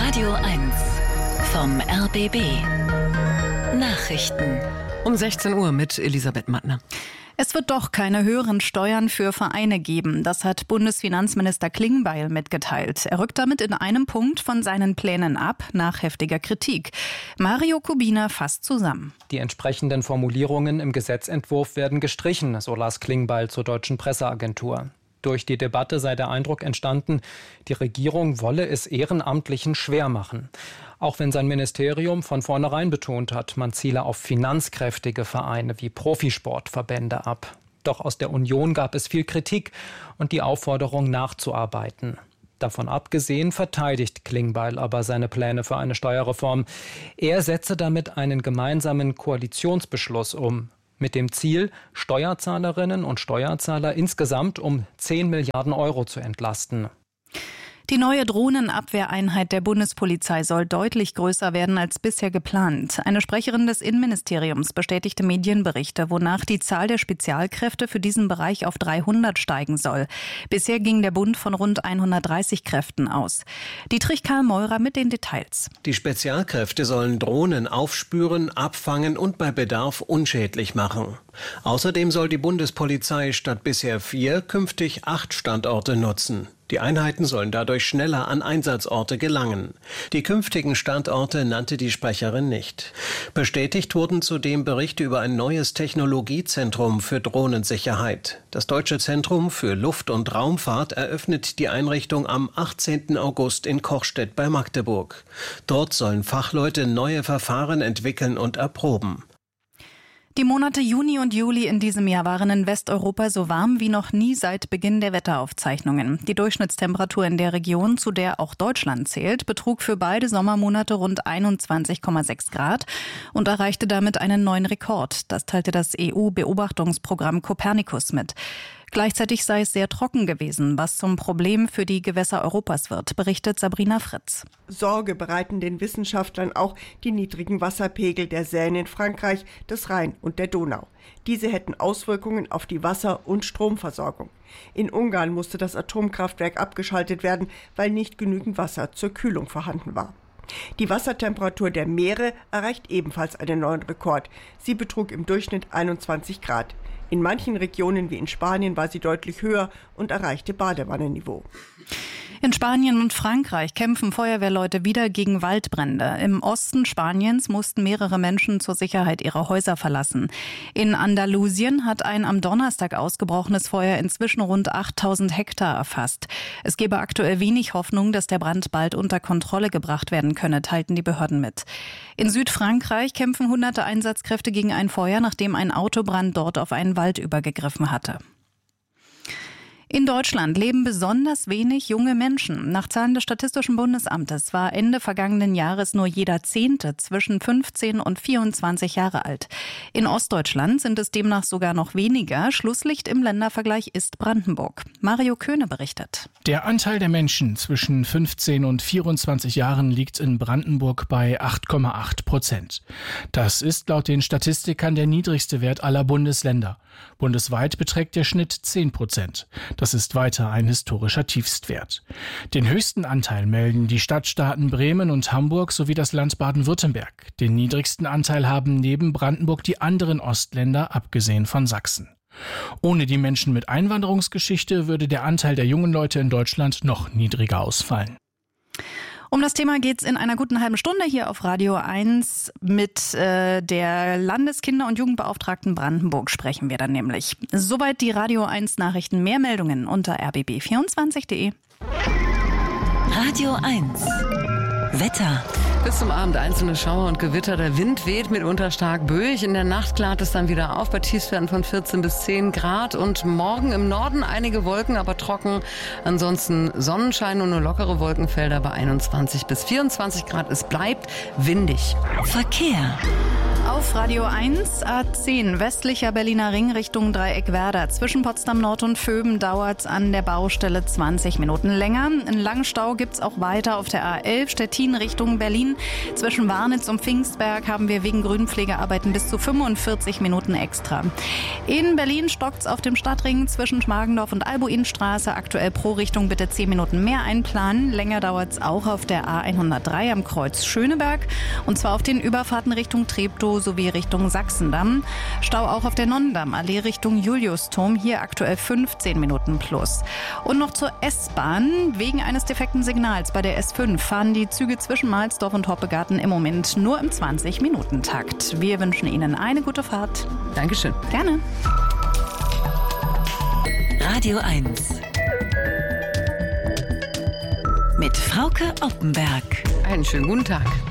Radio 1 vom RBB. Nachrichten. Um 16 Uhr mit Elisabeth Mattner. Es wird doch keine höheren Steuern für Vereine geben. Das hat Bundesfinanzminister Klingbeil mitgeteilt. Er rückt damit in einem Punkt von seinen Plänen ab, nach heftiger Kritik. Mario Kubina fasst zusammen. Die entsprechenden Formulierungen im Gesetzentwurf werden gestrichen, so las Klingbeil zur Deutschen Presseagentur. Durch die Debatte sei der Eindruck entstanden, die Regierung wolle es Ehrenamtlichen schwer machen. Auch wenn sein Ministerium von vornherein betont hat, man ziele auf finanzkräftige Vereine wie Profisportverbände ab. Doch aus der Union gab es viel Kritik und die Aufforderung nachzuarbeiten. Davon abgesehen verteidigt Klingbeil aber seine Pläne für eine Steuerreform. Er setze damit einen gemeinsamen Koalitionsbeschluss um. Mit dem Ziel, Steuerzahlerinnen und Steuerzahler insgesamt um 10 Milliarden Euro zu entlasten. Die neue Drohnenabwehreinheit der Bundespolizei soll deutlich größer werden als bisher geplant. Eine Sprecherin des Innenministeriums bestätigte Medienberichte, wonach die Zahl der Spezialkräfte für diesen Bereich auf 300 steigen soll. Bisher ging der Bund von rund 130 Kräften aus. Dietrich Karl Meurer mit den Details. Die Spezialkräfte sollen Drohnen aufspüren, abfangen und bei Bedarf unschädlich machen. Außerdem soll die Bundespolizei statt bisher 4 künftig 8 Standorte nutzen. Die Einheiten sollen dadurch schneller an Einsatzorte gelangen. Die künftigen Standorte nannte die Sprecherin nicht. Bestätigt wurden zudem Berichte über ein neues Technologiezentrum für Drohnensicherheit. Das Deutsche Zentrum für Luft- und Raumfahrt eröffnet die Einrichtung am 18. August in Kochstedt bei Magdeburg. Dort sollen Fachleute neue Verfahren entwickeln und erproben. Die Monate Juni und Juli in diesem Jahr waren in Westeuropa so warm wie noch nie seit Beginn der Wetteraufzeichnungen. Die Durchschnittstemperatur in der Region, zu der auch Deutschland zählt, betrug für beide Sommermonate rund 21,6 Grad und erreichte damit einen neuen Rekord. Das teilte das EU-Beobachtungsprogramm Copernicus mit. Gleichzeitig sei es sehr trocken gewesen, was zum Problem für die Gewässer Europas wird, berichtet Sabrina Fritz. Sorge bereiten den Wissenschaftlern auch die niedrigen Wasserpegel der Seine in Frankreich, des Rhein und der Donau. Diese hätten Auswirkungen auf die Wasser- und Stromversorgung. In Ungarn musste das Atomkraftwerk abgeschaltet werden, weil nicht genügend Wasser zur Kühlung vorhanden war. Die Wassertemperatur der Meere erreicht ebenfalls einen neuen Rekord. Sie betrug im Durchschnitt 21 Grad. In manchen Regionen wie in Spanien war sie deutlich höher und erreichte Badewannenniveau. In Spanien und Frankreich kämpfen Feuerwehrleute wieder gegen Waldbrände. Im Osten Spaniens mussten mehrere Menschen zur Sicherheit ihre Häuser verlassen. In Andalusien hat ein am Donnerstag ausgebrochenes Feuer inzwischen rund 8000 Hektar erfasst. Es gebe aktuell wenig Hoffnung, dass der Brand bald unter Kontrolle gebracht werden könne, teilten die Behörden mit. In Südfrankreich kämpfen hunderte Einsatzkräfte gegen ein Feuer, nachdem ein Autobrand dort auf einen Wald übergegriffen hatte. In Deutschland leben besonders wenig junge Menschen. Nach Zahlen des Statistischen Bundesamtes war Ende vergangenen Jahres nur jeder 10. zwischen 15 und 24 Jahre alt. In Ostdeutschland sind es demnach sogar noch weniger. Schlusslicht im Ländervergleich ist Brandenburg. Mario Köhne berichtet. Der Anteil der Menschen zwischen 15 und 24 Jahren liegt in Brandenburg bei 8,8%. Das ist laut den Statistikern der niedrigste Wert aller Bundesländer. Bundesweit beträgt der Schnitt 10%. Das ist weiter ein historischer Tiefstwert. Den höchsten Anteil melden die Stadtstaaten Bremen und Hamburg sowie das Land Baden-Württemberg. Den niedrigsten Anteil haben neben Brandenburg die anderen Ostländer, abgesehen von Sachsen. Ohne die Menschen mit Einwanderungsgeschichte würde der Anteil der jungen Leute in Deutschland noch niedriger ausfallen. Um das Thema geht's in einer guten halben Stunde hier auf Radio 1. Mit der Landeskinder- und Jugendbeauftragten Brandenburg sprechen wir dann nämlich. Soweit die Radio 1 Nachrichten. Mehr Meldungen unter rbb24.de. Radio 1 Wetter. Bis zum Abend einzelne Schauer und Gewitter. Der Wind weht mitunter stark böig. In der Nacht klart es dann wieder auf bei Tiefstwerten von 14 bis 10 Grad. Und morgen im Norden einige Wolken, aber trocken. Ansonsten Sonnenschein und nur lockere Wolkenfelder bei 21 bis 24 Grad. Es bleibt windig. Verkehr. Auf Radio 1 A10 westlicher Berliner Ring Richtung Dreieck-Werder. Zwischen Potsdam Nord und Vöben dauert's an der Baustelle 20 Minuten länger. Einen langen Stau gibt's auch weiter auf der A11 Stettin Richtung Berlin. A9. Zwischen Warnitz und Pfingstberg haben wir wegen Grünpflegearbeiten bis zu 45 Minuten extra. In Berlin stockt's auf dem Stadtring zwischen Schmargendorf und Albuinstraße. Aktuell pro Richtung bitte 10 Minuten mehr einplanen. Länger dauert's auch auf der A103 am Kreuz Schöneberg. Und zwar auf den Überfahrten Richtung Treptow sowie Richtung Sachsendamm. Stau auch auf der Nonnendammallee Richtung Juliusturm. Hier aktuell 15 Minuten plus. Und noch zur S-Bahn. Wegen eines defekten Signals bei der S5 fahren die Züge zwischen Mahlsdorf und Hoppegarten im Moment nur im 20-Minuten-Takt. Wir wünschen Ihnen eine gute Fahrt. Dankeschön. Gerne. Radio 1 mit Frauke Oppenberg. Einen schönen guten Tag.